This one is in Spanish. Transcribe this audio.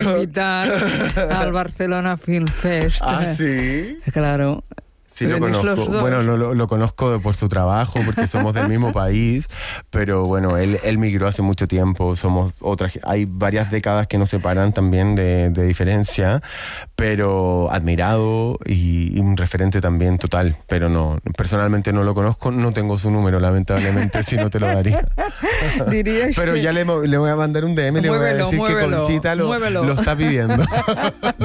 invitar al Barcelona Film Fest. ¿Ah, sí? Claro. Sí, lo conozco. Bueno, no, lo conozco por su trabajo, porque somos del mismo país, pero bueno, él migró hace mucho tiempo, hay varias décadas que nos separan también de diferencia, pero admirado y un referente también total, pero no, personalmente no lo conozco, no tengo su número, lamentablemente, si no te lo daría. Pero ya le voy a mandar un DM, le voy a decir que Conchita lo está pidiendo.